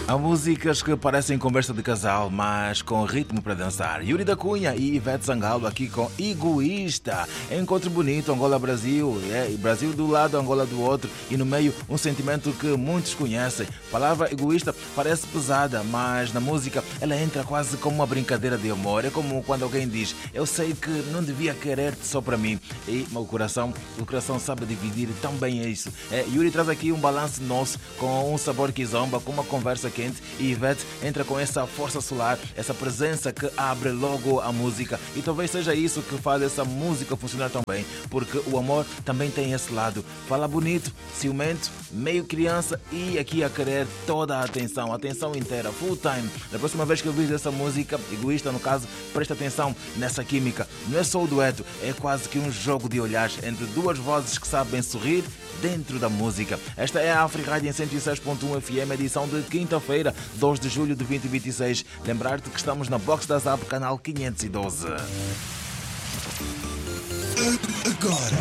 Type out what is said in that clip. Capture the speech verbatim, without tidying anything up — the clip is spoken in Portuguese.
Há músicas que parecem conversa de casal, mas com ritmo para dançar. Yuri da Cunha e Ivete Sangalo aqui com Egoísta. Encontro bonito, Angola-Brasil. É, Brasil do lado, Angola do outro. E no meio, um sentimento que muitos conhecem. A palavra egoísta parece pesada, mas na música ela entra quase como uma brincadeira de amor. É como quando alguém diz: eu sei que não devia querer-te só para mim. E o coração, o coração sabe dividir tão bem isso. É, Yuri traz aqui um balanço nosso com um sabor que zomba, com uma conversa quente, e Ivete entra com essa força solar, essa presença que abre logo a música, e talvez seja isso que faz essa música funcionar tão bem, porque o amor também tem esse lado, fala bonito, ciumento, meio criança e aqui a querer toda a atenção, a atenção inteira, full time. Da próxima vez que ouvires essa música, Egoísta no caso, presta atenção nessa química, não é só o dueto, é quase que um jogo de olhares entre duas vozes que sabem sorrir dentro da música. Esta é a África Rádio em cento e seis ponto um F M, edição de quinta-feira, dois de julho de dois mil e vinte e seis. Lembrar-te que estamos na Box da Zap, canal quinhentos e doze. Agora,